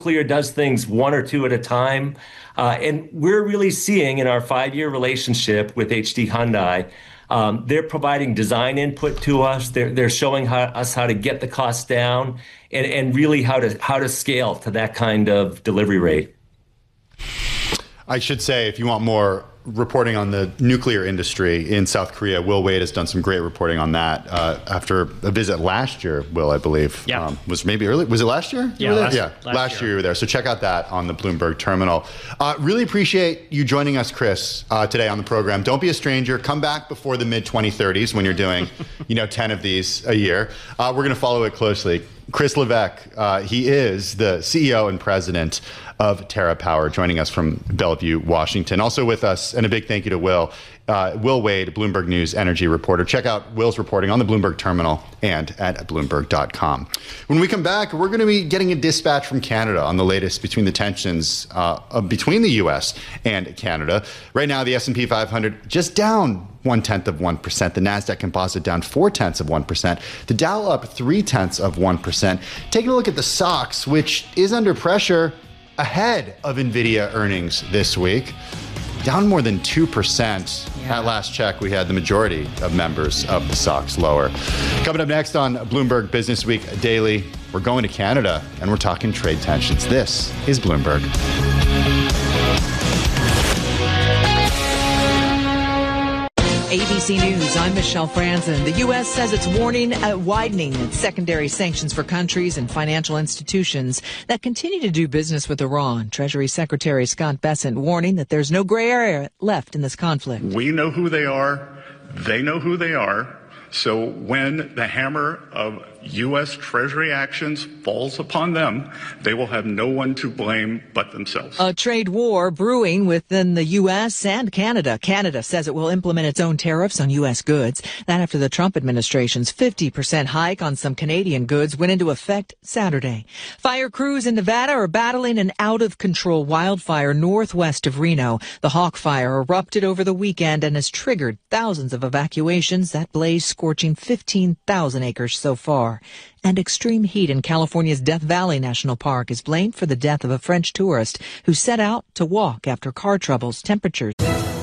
Nuclear does things one or two at a time. And we're really seeing in our 5-year relationship with HD Hyundai, they're providing design input to us. They're showing us how to get the costs down and really how to scale to that kind of delivery rate. I should say, if you want more reporting on the nuclear industry in South Korea, Will Wade has done some great reporting on that after a visit last year, Will, I believe. Yeah. Was maybe early? Was it last year? Yeah, last year you were there. So check out that on the Bloomberg terminal. Really appreciate you joining us, Chris, today on the program. Don't be a stranger. Come back before the mid-2030s when you're doing 10 of these a year. We're going to follow it closely. Chris Levesque, he is the CEO and president of TerraPower, joining us from Bellevue, Washington. Also with us, and a big thank you to Will Wade, Bloomberg News energy reporter. Check out Will's reporting on the Bloomberg terminal and at Bloomberg.com. When we come back, we're going to be getting a dispatch from Canada on the latest between the tensions between the U.S. and Canada. Right now, the S&P 500 just down 0.1%. The NASDAQ Composite down 0.4%. The Dow up 0.3%. Taking a look at the SOX, which is under pressure ahead of NVIDIA earnings this week. Down more than 2%. At last check, we had the majority of members of the SOX lower. Coming up next on Bloomberg Business Week Daily, we're going to Canada and we're talking trade tensions. This is Bloomberg. ABC News, I'm Michelle Franzen. The U.S. says it's widening its secondary sanctions for countries and financial institutions that continue to do business with Iran. Treasury Secretary Scott Bessent warning that there's no gray area left in this conflict. We know who they are. They know who they are. So when the hammer of U.S. Treasury actions falls upon them, they will have no one to blame but themselves. A trade war brewing within the U.S. and Canada. Canada says it will implement its own tariffs on U.S. goods. That after the Trump administration's 50% hike on some Canadian goods went into effect Saturday. Fire crews in Nevada are battling an out-of-control wildfire northwest of Reno. The Hawk Fire erupted over the weekend and has triggered thousands of evacuations. That blaze scorching 15,000 acres so far. And extreme heat in California's Death Valley National Park is blamed for the death of a French tourist who set out to walk after car troubles. Temperatures